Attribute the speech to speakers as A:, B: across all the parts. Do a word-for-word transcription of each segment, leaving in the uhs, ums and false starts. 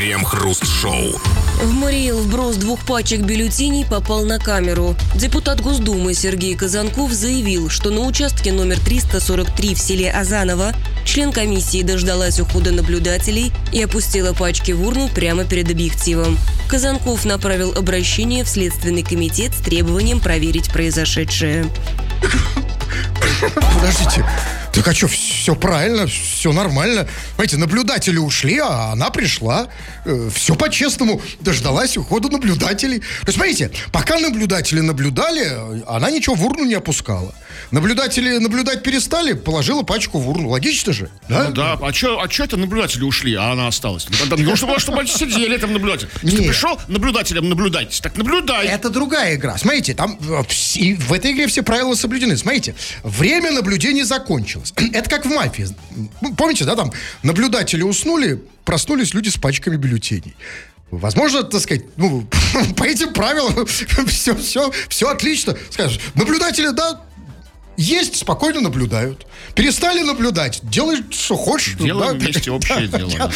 A: Крем-хруст-шоу.
B: В Мариэл вброс двух пачек бюллетеней попал на камеру. Депутат Госдумы Сергей Казанков заявил, что на участке номер триста сорок три в селе Азаново член комиссии дождалась ухода наблюдателей и опустила пачки в урну прямо перед объективом. Казанков направил обращение в Следственный комитет с требованием проверить произошедшее.
C: Подождите. Так а что, все правильно, все нормально. Понимаете, наблюдатели ушли, а она пришла. Все по-честному, дождалась ухода наблюдателей. То есть, смотрите, пока наблюдатели наблюдали, она ничего в урну не опускала. Наблюдатели наблюдать перестали, положила пачку в урну. Логично же, да?
D: Ну да, а что а чё это наблюдатели ушли, а она осталась? Ну, чтобы, чтобы они сидели там наблюдатели. Если ты пришел наблюдателям наблюдать, так наблюдай.
C: Это другая игра. Смотрите, там и в этой игре все правила соблюдены. Смотрите, время наблюдения закончилось. Это как в мафии. Помните, да, там наблюдатели уснули, проснулись люди с пачками бюллетеней. Возможно, так сказать, ну, по этим правилам все, все, все отлично. Скажешь, наблюдатели, да, есть, спокойно наблюдают. Перестали наблюдать, делай, что хочешь.
D: Делаем
C: да,
D: вместе общее
C: да,
D: дело.
C: Да.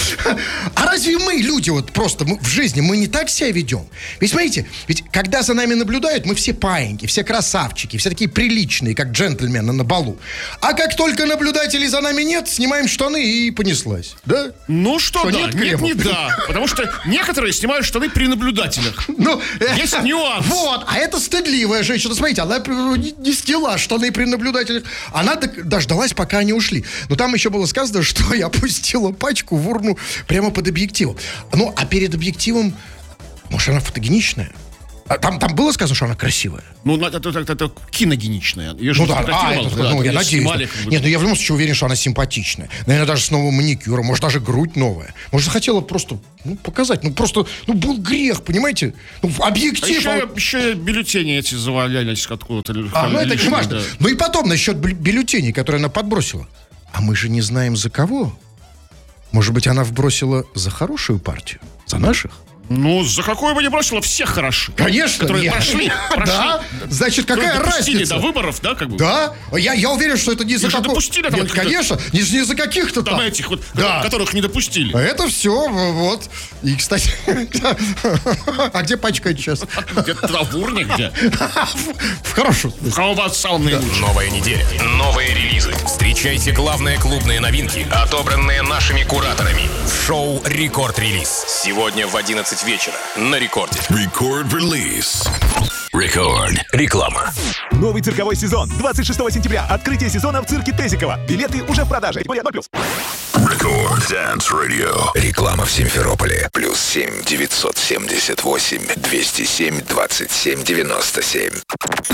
C: А разве мы, люди, вот просто мы, в жизни, мы не так себя ведем? Ведь смотрите, ведь когда за нами наблюдают, мы все паиньки, все красавчики, все такие приличные, как джентльмены на балу. А как только наблюдателей за нами нет, снимаем штаны и понеслась. Да?
D: Ну что, что да,
C: нет,
D: нет, не да. Потому что некоторые снимают штаны при наблюдателях.
C: Ну,
D: есть нюанс.
C: Вот, а это стыдливая женщина. Смотрите, она не сняла штаны при наблюдателях. Она дождалась, пока они ушли. Но там еще было сказано, что я опустила пачку в урну прямо под объективом. Ну, а перед объективом, может, она фотогеничная? А там, там было сказано, что она красивая?
D: Ну, это, это, это, это киногеничная. Ее же
C: ну да, а, это,
D: да,
C: ну, я надеюсь.
D: Снимали,
C: Да. Нет, ну я в любом случае уверен, что она симпатичная. Наверное, даже с новым маникюром, может, даже грудь новая. Может, захотела просто, ну, показать. Ну, просто, ну, был грех, понимаете? Ну, объектив.
D: А еще,
C: а...
D: еще бюллетени эти завалялись откуда-то.
C: А, ну, это не важно.
D: Да.
C: Ну, и потом, насчет бюллетеней, которые она подбросила. А мы же не знаем, за кого. Может быть, она вбросила за хорошую партию? За наших?
D: Ну, за какую бы не бросила, все хороши.
C: Конечно.
D: Которые
C: нет.
D: прошли, прошли.
C: Да? Значит, какая разница?
D: до выборов, да, как бы?
C: Да. Я, я уверен, что это не за
D: какого... допустили.
C: Нет, конечно. Не, не за каких-то там.
D: Там этих вот,
C: да.
D: которых не допустили.
C: А это все, вот. И, кстати... А где пачка сейчас?
D: Где-то в урне, где?
C: В хорошем.
D: В колбасал наилучший.
A: Новая неделя, новые релизы. Встречайте главные клубные новинки, отобранные нашими кураторами. В шоу «Рекорд Релиз». Сегодня в одиннадцать вечера на Рекорде.
E: Рекорд Релиз.
A: Рекорд. Реклама.
F: Новый цирковой сезон. двадцать шестого сентября. Открытие сезона в цирке Тезикова. Билеты уже в продаже. Категория ноль плюс.
E: Рекорд Dance Radio.
G: Реклама в Симферополе. Плюс семь девятьсот семьдесят восемь двести семь двадцать семь девяносто семь.